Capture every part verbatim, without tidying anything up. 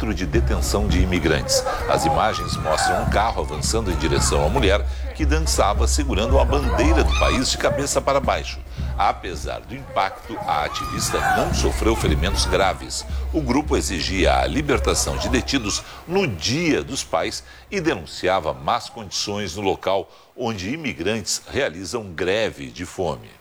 centro de detenção de imigrantes. As imagens mostram um carro avançando em direção à mulher que dançava segurando a bandeira do país de cabeça para baixo. Apesar do impacto, a ativista não sofreu ferimentos graves. O grupo exigia a libertação de detidos no Dia dos Pais e denunciava más condições no local onde imigrantes realizam greve de fome.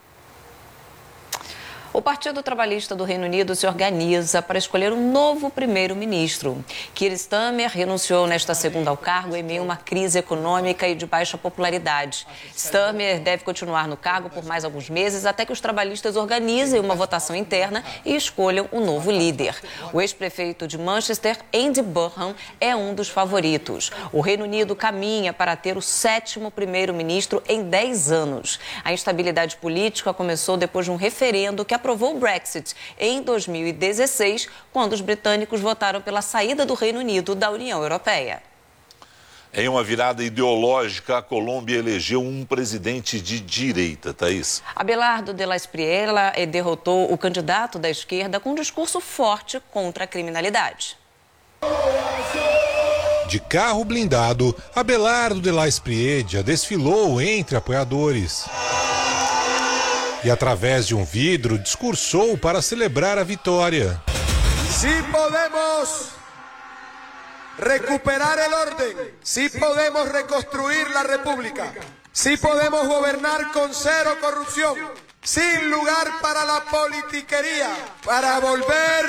O Partido Trabalhista do Reino Unido se organiza para escolher um novo primeiro-ministro. Keir Starmer renunciou nesta segunda ao cargo em meio a uma crise econômica e de baixa popularidade. Starmer deve continuar no cargo por mais alguns meses até que os trabalhistas organizem uma votação interna e escolham um novo líder. O ex-prefeito de Manchester, Andy Burnham, é um dos favoritos. O Reino Unido caminha para ter o sétimo primeiro-ministro em dez anos. A instabilidade política começou depois de um referendo que aprovou o Brexit em dois mil e dezesseis, quando os britânicos votaram pela saída do Reino Unido da União Europeia. Em uma virada ideológica, a Colômbia elegeu um presidente de direita, Thaís. Abelardo de la Espriella derrotou o candidato da esquerda com um discurso forte contra a criminalidade. De carro blindado, Abelardo de la Espriella desfilou entre apoiadores. E através de um vidro discursou para celebrar a vitória. Se podemos recuperar el orden, se podemos reconstruir la república, se podemos gobernar con cero corrupción, sin lugar para la politiquería, para volver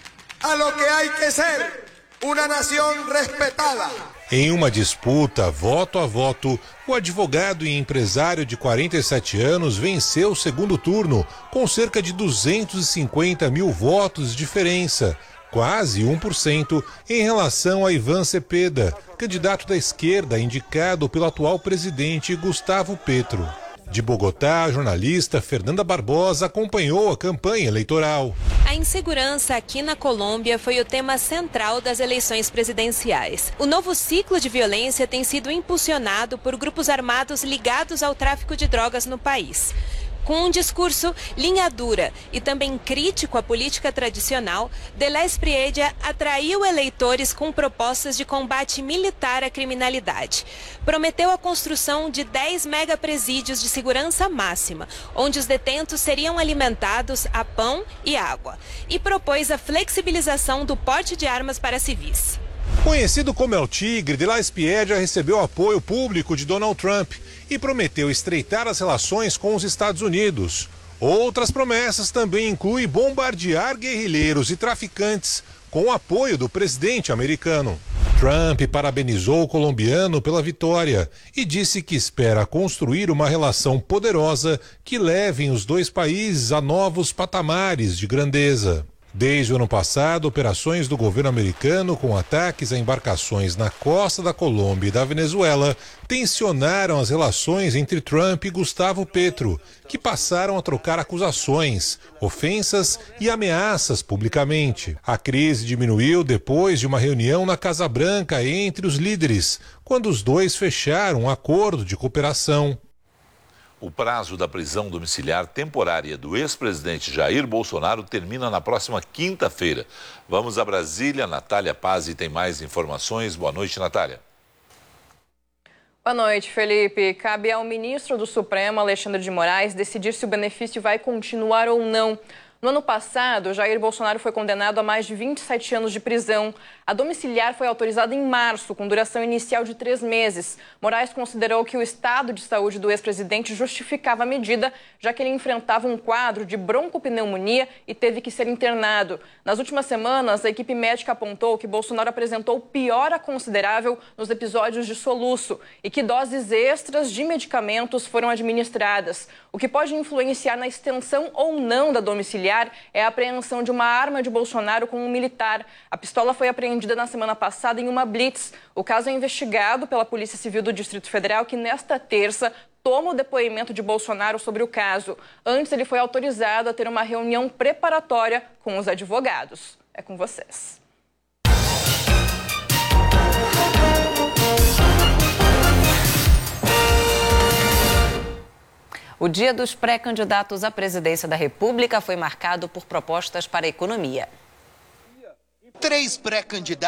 a lo que hay que ser, una nación respetada. Em uma disputa voto a voto, o advogado e empresário de quarenta e sete anos venceu o segundo turno com cerca de duzentos e cinquenta mil votos de diferença, quase um por cento em relação a Iván Cepeda, candidato da esquerda indicado pelo atual presidente Gustavo Petro. De Bogotá, a jornalista Fernanda Barbosa acompanhou a campanha eleitoral. A insegurança aqui na Colômbia foi o tema central das eleições presidenciais. O novo ciclo de violência tem sido impulsionado por grupos armados ligados ao tráfico de drogas no país. Com um discurso linha dura e também crítico à política tradicional, de la Espriella atraiu eleitores com propostas de combate militar à criminalidade. Prometeu a construção de dez megapresídios de segurança máxima, onde os detentos seriam alimentados a pão e água. E propôs a flexibilização do porte de armas para civis. Conhecido como El Tigre, de la Espriella recebeu apoio público de Donald Trump e prometeu estreitar as relações com os Estados Unidos. Outras promessas também incluem bombardear guerrilheiros e traficantes com o apoio do presidente americano. Trump parabenizou o colombiano pela vitória e disse que espera construir uma relação poderosa que leve os dois países a novos patamares de grandeza. Desde o ano passado, operações do governo americano com ataques a embarcações na costa da Colômbia e da Venezuela tensionaram as relações entre Trump e Gustavo Petro, que passaram a trocar acusações, ofensas e ameaças publicamente. A crise diminuiu depois de uma reunião na Casa Branca entre os líderes, quando os dois fecharam um acordo de cooperação. O prazo da prisão domiciliar temporária do ex-presidente Jair Bolsonaro termina na próxima quinta-feira. Vamos a Brasília, Natália Pazzi tem mais informações. Boa noite, Natália. Boa noite, Felipe. Cabe ao ministro do Supremo, Alexandre de Moraes, decidir se o benefício vai continuar ou não. No ano passado, Jair Bolsonaro foi condenado a mais de vinte e sete anos de prisão. A domiciliar foi autorizada em março, com duração inicial de três meses. Moraes considerou que o estado de saúde do ex-presidente justificava a medida, já que ele enfrentava um quadro de broncopneumonia e teve que ser internado. Nas últimas semanas, a equipe médica apontou que Bolsonaro apresentou piora considerável nos episódios de soluço e que doses extras de medicamentos foram administradas, o que pode influenciar na extensão ou não da domiciliar é a apreensão de uma arma de Bolsonaro com um militar. A pistola foi apreendida na semana passada em uma blitz. O caso é investigado pela Polícia Civil do Distrito Federal, que nesta terça toma o depoimento de Bolsonaro sobre o caso. Antes, ele foi autorizado a ter uma reunião preparatória com os advogados. É com vocês. O dia dos pré-candidatos à presidência da República foi marcado por propostas para a economia. Três pré-candidatos